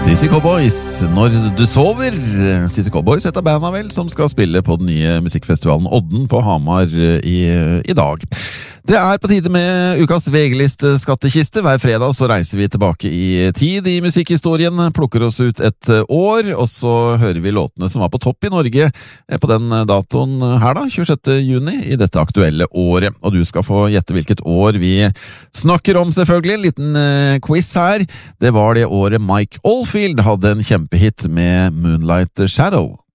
City Cowboys, Når du sover. City Cowboys, et av banda vel, som skal spille på den nye musikkfestivalen Odden på Hamar i dag. Det på tide med ukas VG-liste skattekiste. Hver fredag så reiser vi tilbake i tid i musikkhistorien, plukker oss ut et år, og så hører vi låtene som var på topp i Norge på den datoen her da, 26. juni i dette aktuelle året. Og du skal få gjette hvilket år vi snakker om selvfølgelig. En liten quiz her. Det var det året Mike Oldfield hadde en kjempehit med Moonlight Shadow.